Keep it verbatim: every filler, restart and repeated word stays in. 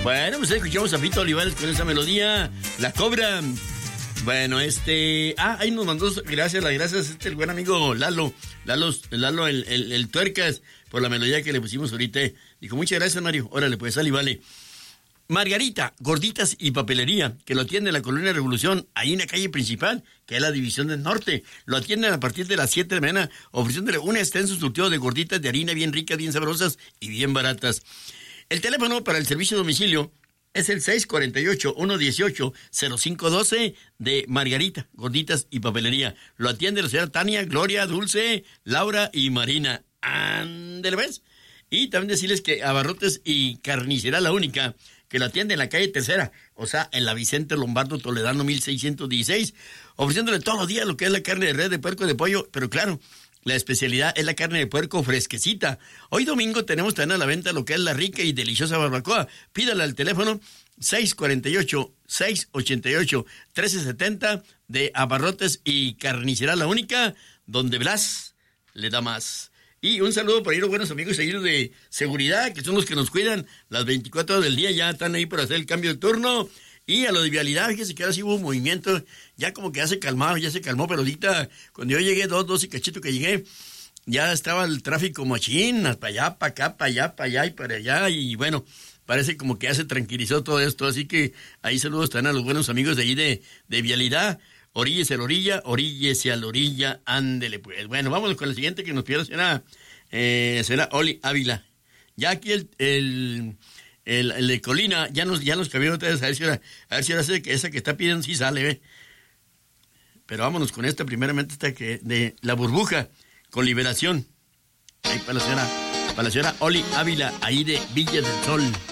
Bueno, pues escuchamos a Fito Olivares con esa melodía, La Cobra. Bueno, este... Ah, ahí nos mandó, gracias, las gracias, este, el buen amigo Lalo, Lalo, Lalo el, el, el Tuercas, por la melodía que le pusimos ahorita. Dijo, muchas gracias, Mario. Órale, pues, sale y vale. Margarita, gorditas y papelería, que lo atiende la Colonia Revolución, ahí en la calle principal, que es la División del Norte. Lo atienden a partir de las siete de la mañana, ofreciéndole un extenso surtido de gorditas de harina bien ricas, bien sabrosas y bien baratas. El teléfono para el servicio de domicilio es el seis cuatro ocho, uno uno ocho, cero cinco uno dos de Margarita, gorditas y papelería. Lo atiende la señora Tania, Gloria, Dulce, Laura y Marina. Ándale, ¿ves? Y también decirles que Abarrotes y Carnicería La Única, que lo atiende en la calle Tercera, o sea, en la Vicente Lombardo Toledano mil seiscientos dieciséis, ofreciéndole todos los días lo que es la carne de res, de puerco, de pollo, pero claro, la especialidad es la carne de puerco fresquecita. Hoy domingo tenemos también a la venta lo que es la rica y deliciosa barbacoa. Pídala al teléfono seis cuatro ocho, seis ocho ocho, uno tres siete cero de Abarrotes y Carnicería La Única, donde Blas le da más. Y un saludo por ahí los buenos amigos ahí de seguridad, que son los que nos cuidan las veinticuatro horas del día, ya están ahí para hacer el cambio de turno. Y a lo de vialidad, fíjese que ahora sí hubo movimiento, ya como que ya se calmaba, ya se calmó, pero ahorita, cuando yo llegué, dos, dos y cachito que llegué, ya estaba el tráfico machín, para allá, para acá, para allá, para allá y para allá, y bueno, parece como que ya se tranquilizó todo esto, así que ahí saludos también a los buenos amigos de ahí de, de vialidad. Oríllese a la orilla, oríllese a la orilla, ándele pues. Bueno, vámonos con la siguiente que nos pide la señora, eh, señora Oli Ávila. Ya aquí el, el, el, el de Colina, ya nos, ya nos cambió otra vez, a ver si ahora, a ver si ahora sé que esa que está pidiendo sí sale, ¿ve? Pero vámonos con esta, primeramente esta que, de La Burbuja, con Liberación. Ahí para la señora, para la señora Oli Ávila, ahí de Villa del Sol.